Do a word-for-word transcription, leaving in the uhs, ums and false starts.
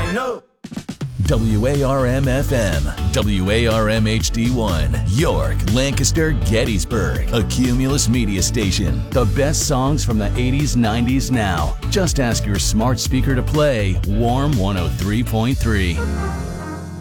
No. W A R M F M, W A R M H D one, York, Lancaster, Gettysburg, a Cumulus media station. The best songs from the eighties, nineties now. Just ask your smart speaker to play Warm one oh three point three.